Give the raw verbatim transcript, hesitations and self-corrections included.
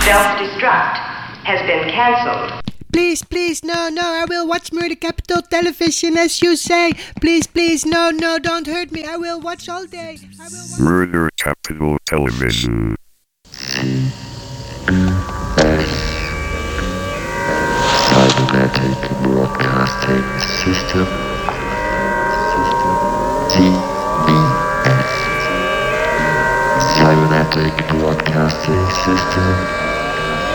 Self-destruct has been cancelled. Please, please, no, no, I will watch Murder Capital Television as you say. Please, please, no, no, don't hurt me. I will watch all day. I will watch Murder Capital Television. Cybernetic Broadcasting System. C B S. Cybernetic Broadcasting System.